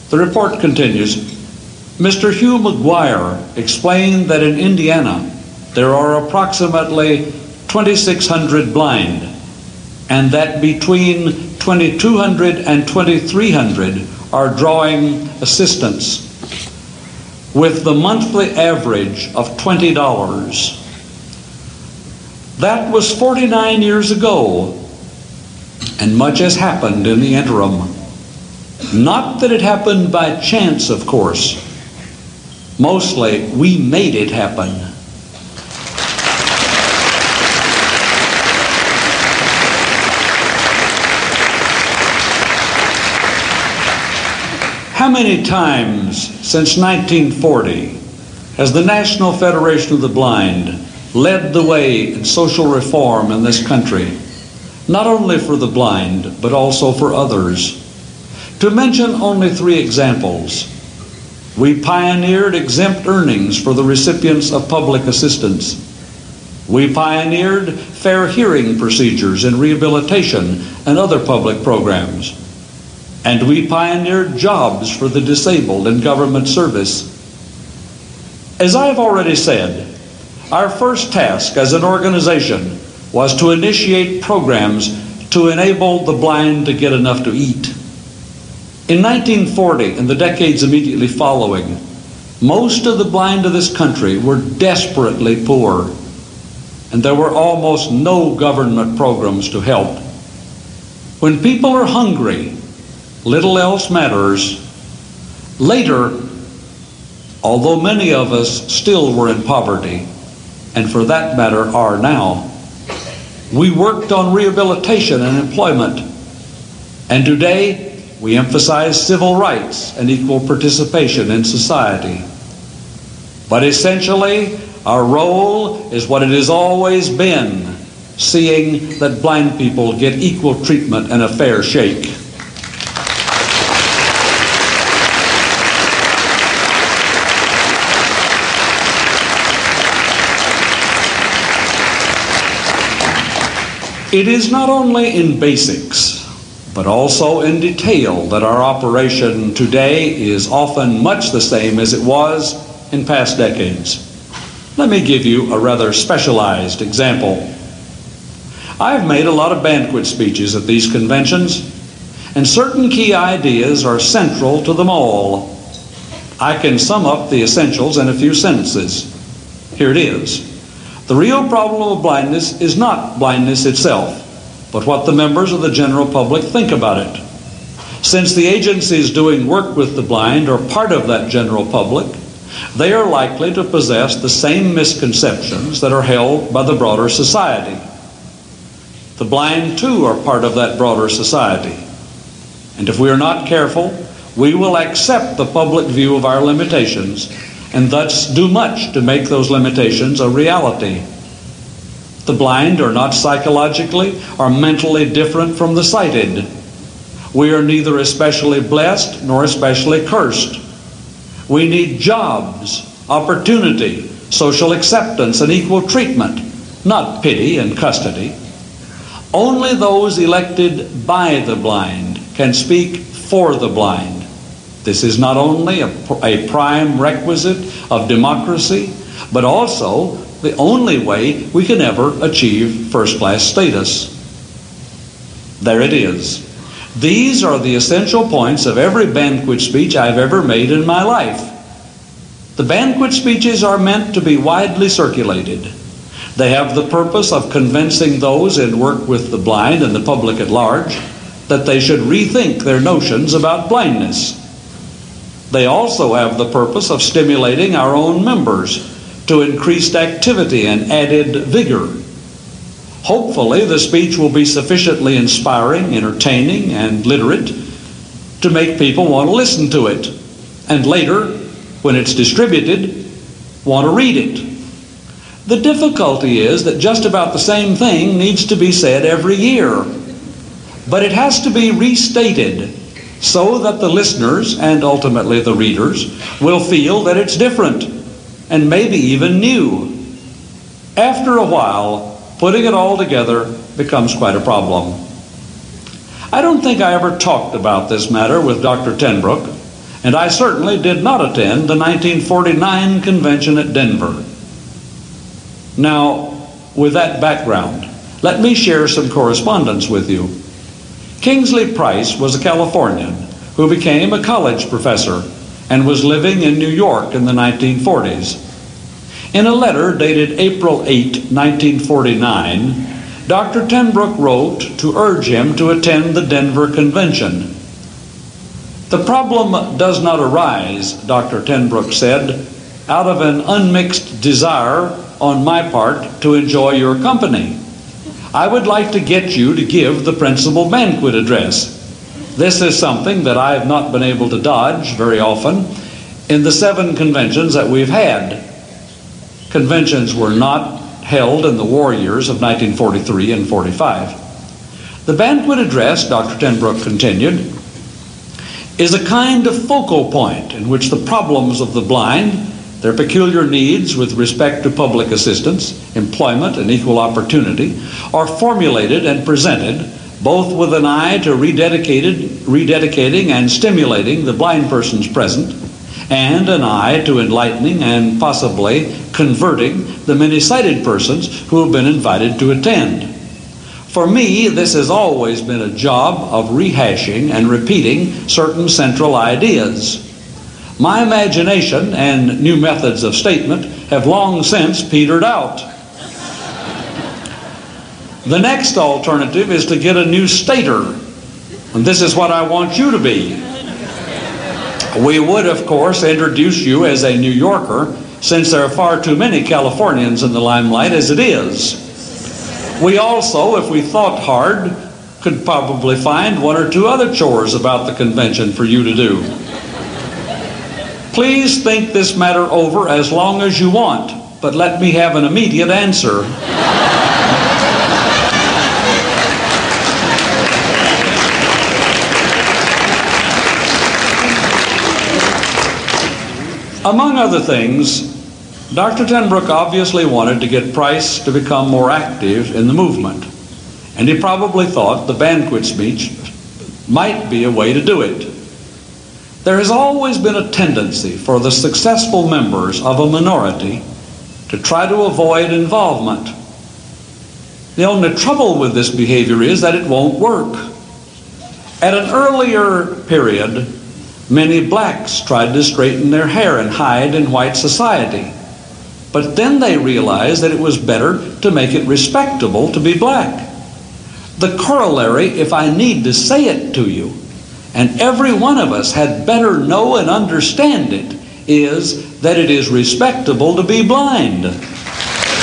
The report continues, Mr. Hugh McGuire explained that in Indiana there are approximately 2,600 blind, and that between 2,200 and 2,300 are drawing assistance, with the monthly average of $20. That was 49 years ago, and much has happened in the interim. Not that it happened by chance, of course. Mostly, we made it happen. How many times since 1940 has the National Federation of the Blind led the way in social reform in this country, not only for the blind, but also for others? To mention only 3 examples, we pioneered exempt earnings for the recipients of public assistance. We pioneered fair hearing procedures in rehabilitation and other public programs. And we pioneered jobs for the disabled in government service. As I have already said, our first task as an organization was to initiate programs to enable the blind to get enough to eat. In 1940 and the decades immediately following, most of the blind of this country were desperately poor, and there were almost no government programs to help. When people are hungry, little else matters. Later, although many of us still were in poverty, and for that matter are now, we worked on rehabilitation and employment. And today, we emphasize civil rights and equal participation in society. But essentially, our role is what it has always been, seeing that blind people get equal treatment and a fair shake. It is not only in basics, but also in detail that our operation today is often much the same as it was in past decades. Let me give you a rather specialized example. I've made a lot of banquet speeches at these conventions, and certain key ideas are central to them all. I can sum up the essentials in a few sentences. Here it is. The real problem of blindness is not blindness itself, but what the members of the general public think about it. Since the agencies doing work with the blind are part of that general public, they are likely to possess the same misconceptions that are held by the broader society. The blind, too, are part of that broader society. And if we are not careful, we will accept the public view of our limitations and thus do much to make those limitations a reality. The blind are not psychologically or mentally different from the sighted. We are neither especially blessed nor especially cursed. We need jobs, opportunity, social acceptance, and equal treatment, not pity and custody. Only those elected by the blind can speak for the blind. This is not only a prime requisite of democracy, but also the only way we can ever achieve first-class status. There it is. These are the essential points of every banquet speech I've ever made in my life. The banquet speeches are meant to be widely circulated. They have the purpose of convincing those in work with the blind and the public at large that they should rethink their notions about blindness. They also have the purpose of stimulating our own members to increased activity and added vigor. Hopefully, the speech will be sufficiently inspiring, entertaining, and literate to make people want to listen to it, and later, when it's distributed, want to read it. The difficulty is that just about the same thing needs to be said every year, but it has to be restated so that the listeners and ultimately the readers will feel that it's different and maybe even new. After a while, putting it all together becomes quite a problem. I don't think I ever talked about this matter with Dr. Tenbrook, and I certainly did not attend the 1949 convention at Denver. Now, with that background, let me share some correspondence with you. Kingsley Price was a Californian who became a college professor and was living in New York in the 1940s. In a letter dated April 8, 1949, Dr. Ten Broeck wrote to urge him to attend the Denver Convention. The problem does not arise, Dr. Ten Broeck said, out of an unmixed desire on my part to enjoy your company. I would like to get you to give the principal banquet address. This is something that I have not been able to dodge very often in the 7 conventions that we've had. Conventions were not held in the war years of 1943 and 45. The banquet address, Dr. Ten Broeck continued, is a kind of focal point in which the problems of the blind, their peculiar needs with respect to public assistance, employment, and equal opportunity are formulated and presented both with an eye to rededicating and stimulating the blind persons present, and an eye to enlightening and possibly converting the many-sighted persons who have been invited to attend. For me, this has always been a job of rehashing and repeating certain central ideas. My imagination and new methods of statement have long since petered out. The next alternative is to get a new stater, and this is what I want you to be. We would, of course, introduce you as a New Yorker, since there are far too many Californians in the limelight as it is. We also, if we thought hard, could probably find 1 or 2 other chores about the convention for you to do. Please think this matter over as long as you want, but let me have an immediate answer. Among other things, Dr. Ten Broeck obviously wanted to get Price to become more active in the movement, and he probably thought the banquet speech might be a way to do it. There has always been a tendency for the successful members of a minority to try to avoid involvement. The only trouble with this behavior is that it won't work. At an earlier period, many blacks tried to straighten their hair and hide in white society. But then they realized that it was better to make it respectable to be black. The corollary, if I need to say it to you, and every one of us had better know and understand it, is that it is respectable to be blind.